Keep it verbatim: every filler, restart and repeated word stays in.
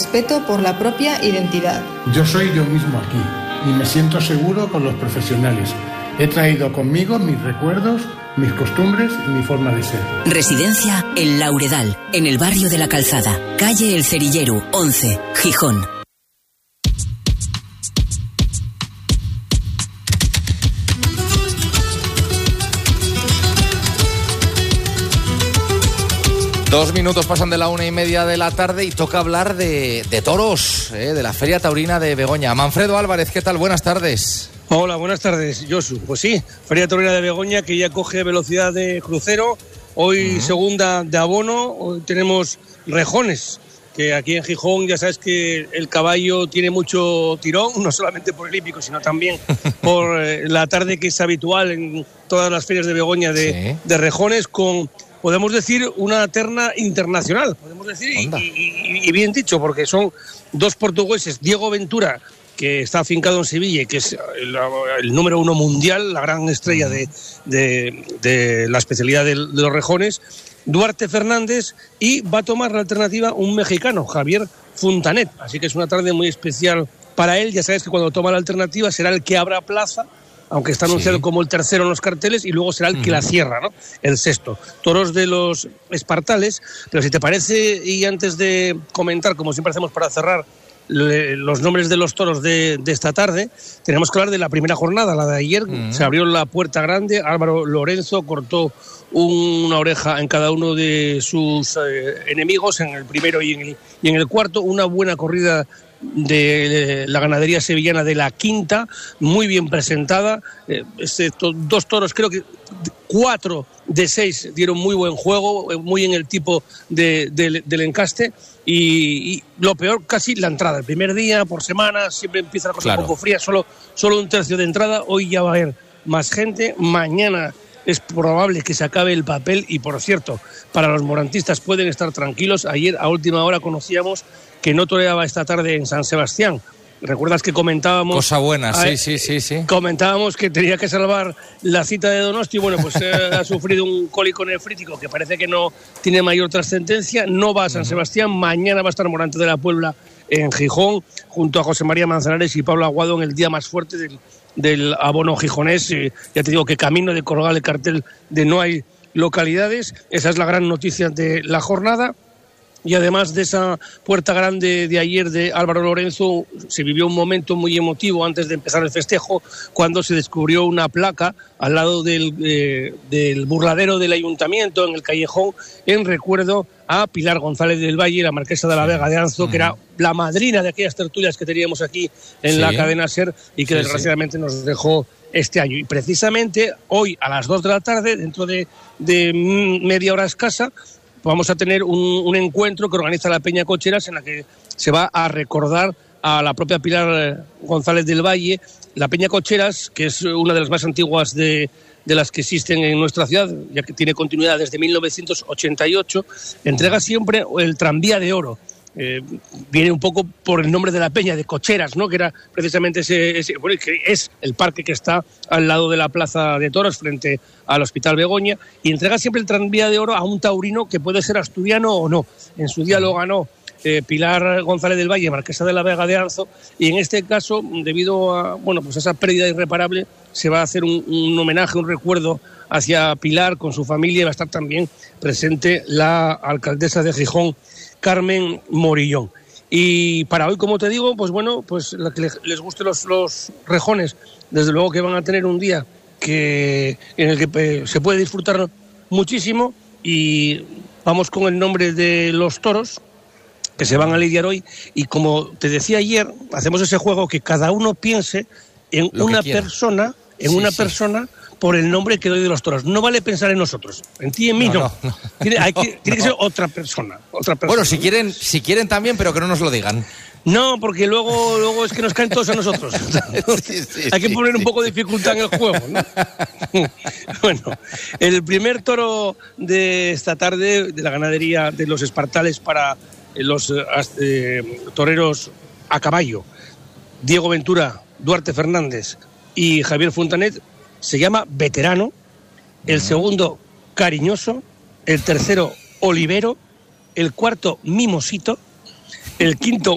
respeto por la propia identidad. Yo soy yo mismo aquí y me siento seguro con los profesionales. He traído conmigo mis recuerdos, mis costumbres y mi forma de ser. Residencia El Lauredal, en el barrio de La Calzada, calle El Cerillero, once, Gijón. Dos minutos pasan de la una y media de la tarde y toca hablar de, de toros, ¿eh? De la Feria Taurina de Begoña. Manfredo Álvarez, ¿qué tal? Buenas tardes. Hola, buenas tardes, Josu. Pues sí, Feria Taurina de Begoña, que ya coge velocidad de crucero. Hoy uh-huh. segunda de abono. Hoy tenemos rejones, que aquí en Gijón ya sabes que el caballo tiene mucho tirón, no solamente por el hípico, sino también por eh, la tarde que es habitual en todas las ferias de Begoña de, sí. de rejones, con, podemos decir, una terna internacional, podemos decir, y, y, y bien dicho, porque son dos portugueses, Diego Ventura, que está afincado en Sevilla y que es el, el número uno mundial, la gran estrella de, de, de la especialidad de, de los rejones, Duarte Fernández, y va a tomar la alternativa un mexicano, Javier Fontanet. Así que es una tarde muy especial para él. Ya sabes que cuando toma la alternativa será el que abra plaza, aunque está anunciado sí. como el tercero en los carteles, y luego será el que la cierra, ¿no? El sexto. Toros de los espartales. Pero si te parece, y antes de comentar, como siempre hacemos para cerrar, los nombres de los toros de, de esta tarde, tenemos que hablar de la primera jornada, la de ayer. Uh-huh. Se abrió la puerta grande, Álvaro Lorenzo cortó una oreja en cada uno de sus eh, enemigos, en el primero y en el, y en el cuarto. Una buena corrida de la ganadería sevillana de la quinta, muy bien presentada, eh, excepto dos toros, creo que cuatro de seis dieron muy buen juego, muy en el tipo de, de, del encaste, y, y lo peor casi la entrada. El primer día por semana siempre empieza la cosa claro. un poco fría, solo, solo un tercio de entrada. Hoy ya va a haber más gente, mañana es probable que se acabe el papel, y por cierto, para los morantistas pueden estar tranquilos. Ayer a última hora conocíamos que no toreaba esta tarde en San Sebastián. ¿Recuerdas que comentábamos? Cosa buena, sí, eh, sí, sí, sí. Comentábamos que tenía que salvar la cita de Donosti. Bueno, pues eh, ha sufrido un cólico nefrítico que parece que no tiene mayor trascendencia. No va a San Sebastián. Mañana va a estar Morante de la Puebla en Gijón, junto a José María Manzanares y Pablo Aguado, en el día más fuerte del, del abono gijonés. Eh, ya te digo que camino de colgar el cartel de no hay localidades. Esa es la gran noticia de la jornada. Y además de esa puerta grande de ayer de Álvaro Lorenzo, se vivió un momento muy emotivo antes de empezar el festejo, cuando se descubrió una placa al lado del, eh, del burladero del ayuntamiento, en el callejón, en recuerdo a Pilar González del Valle, la marquesa de la Vega de Anzo, uh-huh. que era la madrina de aquellas tertulias que teníamos aquí en sí. la cadena SER, y que sí, desgraciadamente sí. nos dejó este año. Y precisamente hoy a las dos de la tarde, dentro de, de media hora escasa, vamos a tener un, un encuentro que organiza la Peña Cocheras, en la que se va a recordar a la propia Pilar González del Valle. La Peña Cocheras, que es una de las más antiguas de, de las que existen en nuestra ciudad, ya que tiene continuidad desde mil novecientos ochenta y ocho, entrega siempre el tranvía de oro. Eh, viene un poco por el nombre de la peña, de Cocheras, ¿no? Que era precisamente ese, ese, bueno, que es el parque que está al lado de la Plaza de Toros, frente al Hospital Begoña, y entrega siempre el tranvía de oro a un taurino que puede ser asturiano o no. En su día lo ganó eh, Pilar González del Valle, marquesa de la Vega de Anzo, y en este caso, debido a, bueno, pues a esa pérdida irreparable, se va a hacer un, un homenaje, un recuerdo hacia Pilar con su familia, y va a estar también presente la alcaldesa de Gijón, Carmen Morillón. Y para hoy, como te digo, pues bueno, pues la que les guste los, los rejones, desde luego que van a tener un día que en el que eh, se puede disfrutar muchísimo. Y vamos con el nombre de los toros que se van a lidiar hoy, y como te decía ayer, hacemos ese juego que cada uno piense en Lo una persona, en sí, una sí. persona por el nombre que doy de los toros. No vale pensar en nosotros. En ti y en mí no. no. no, no tiene, hay que, no, tiene que ser otra persona, otra persona. Bueno, si quieren, si quieren también, pero que no nos lo digan. No, porque luego, luego es que nos caen todos a nosotros. sí, sí, hay que poner sí, un poco de dificultad en el juego, ¿no? Bueno, el primer toro de esta tarde de la ganadería de los Espartales para los eh, toreros a caballo, Diego Ventura, Duarte Fernández y Javier Fontanet, se llama Veterano. El segundo, Cariñoso. El tercero, Olivero. El cuarto, Mimosito. El quinto,